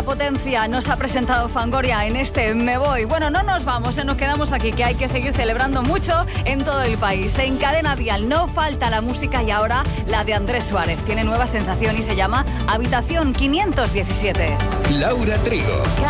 la potencia nos ha presentado Fangoria en este Me Voy. Bueno, no nos vamos, nos quedamos aquí, que hay que seguir celebrando mucho en todo el país. En Cadena Dial no falta la música y ahora la de Andrés Suárez. Tiene nueva sensación y se llama Habitación 517. Laura Trigo.